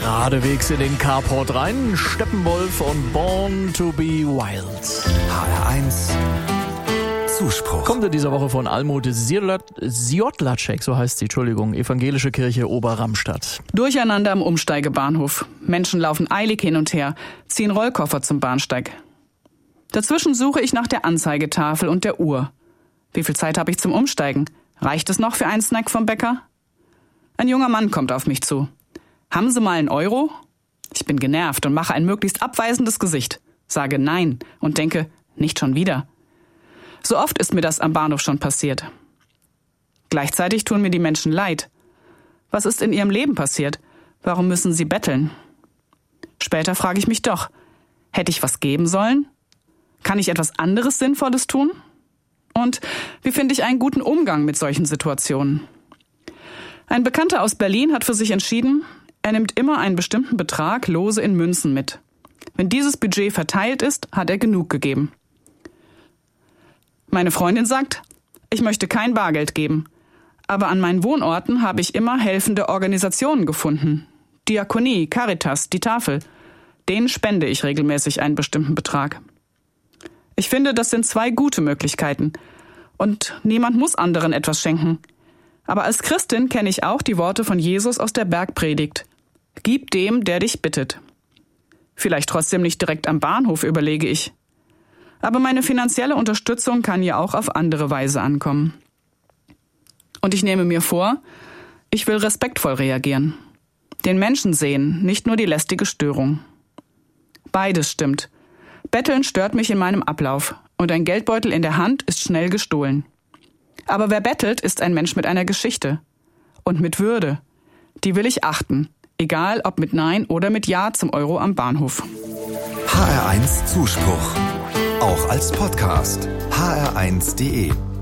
Geradewegs in den Carport rein, Steppenwolf und Born to be Wild. HR1 Zuspruch. Kommt in dieser Woche von Almut Siodlacek, so heißt sie, Evangelische Kirche Oberramstadt. Durcheinander am Umsteigebahnhof. Menschen laufen eilig hin und her, ziehen Rollkoffer zum Bahnsteig. Dazwischen suche ich nach der Anzeigetafel und der Uhr. Wie viel Zeit habe ich zum Umsteigen? Reicht es noch für einen Snack vom Bäcker? Ein junger Mann kommt auf mich zu. Haben Sie mal einen Euro? Ich bin genervt und mache ein möglichst abweisendes Gesicht. Sage nein und denke, nicht schon wieder. So oft ist mir das am Bahnhof schon passiert. Gleichzeitig tun mir die Menschen leid. Was ist in ihrem Leben passiert? Warum müssen sie betteln? Später frage ich mich doch, hätte ich was geben sollen? Kann ich etwas anderes Sinnvolles tun? Und wie finde ich einen guten Umgang mit solchen Situationen? Ein Bekannter aus Berlin hat für sich entschieden, er nimmt immer einen bestimmten Betrag lose in Münzen mit. Wenn dieses Budget verteilt ist, hat er genug gegeben. Meine Freundin sagt, ich möchte kein Bargeld geben. Aber an meinen Wohnorten habe ich immer helfende Organisationen gefunden. Diakonie, Caritas, die Tafel. Denen spende ich regelmäßig einen bestimmten Betrag. Ich finde, das sind zwei gute Möglichkeiten. Und niemand muss anderen etwas schenken. Aber als Christin kenne ich auch die Worte von Jesus aus der Bergpredigt. Gib dem, der dich bittet. Vielleicht trotzdem nicht direkt am Bahnhof, überlege ich. Aber meine finanzielle Unterstützung kann ja auch auf andere Weise ankommen. Und ich nehme mir vor, ich will respektvoll reagieren. Den Menschen sehen, nicht nur die lästige Störung. Beides stimmt. Betteln stört mich in meinem Ablauf und ein Geldbeutel in der Hand ist schnell gestohlen. Aber wer bettelt, ist ein Mensch mit einer Geschichte. Und mit Würde. Die will ich achten. Egal ob mit Nein oder mit Ja zum Euro am Bahnhof. HR1 Zuspruch. Auch als Podcast. hr1.de